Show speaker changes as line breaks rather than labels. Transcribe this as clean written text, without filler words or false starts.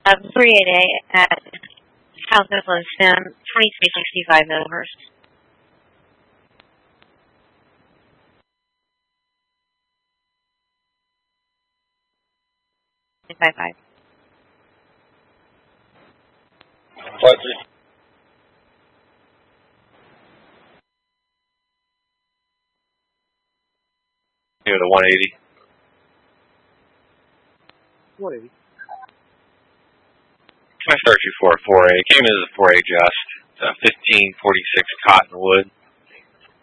388 at South Midland Sim, 2365 Millhurst. Bye-bye.
What? Near the 180.
180.
I searched you for a 4A. Came in as a 4A just. 1546 Cottonwood.